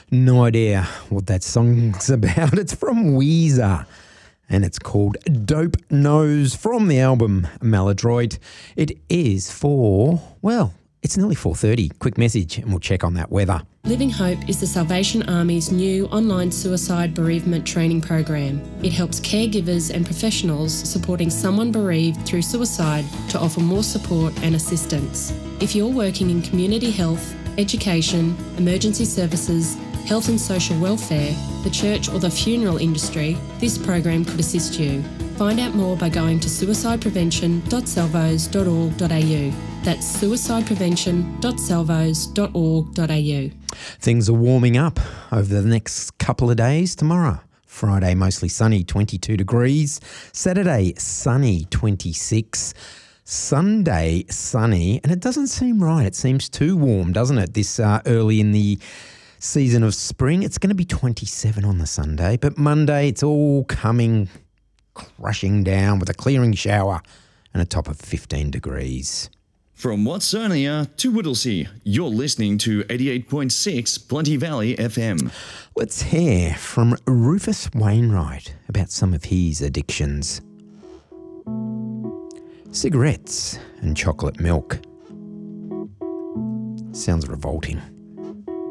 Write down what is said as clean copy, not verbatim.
No idea what that song's about. It's from Weezer and it's called Dope Nose from the album Maladroit. It is it's nearly 4:30. Quick message and we'll check on that weather. Living Hope is the Salvation Army's new online suicide bereavement training program. It helps caregivers and professionals supporting someone bereaved through suicide to offer more support and assistance. If you're working in community health, education, emergency services, health and social welfare, the church or the funeral industry, this program could assist you. Find out more by going to suicideprevention.salvos.org.au. That's suicideprevention.salvos.org.au. Things are warming up over the next couple of days. Tomorrow, Friday, mostly sunny, 22 degrees. Saturday, sunny, 26. Sunday, sunny, and it doesn't seem right. It seems too warm, doesn't it, this early in the season of spring? It's going to be 27 on the Sunday, but Monday it's all coming crushing down with a clearing shower and a top of 15 degrees. From Watsonia to Whittlesea, you're listening to 88.6 Plenty Valley FM. Let's hear from Rufus Wainwright about some of his addictions. Cigarettes and chocolate milk. Sounds revolting.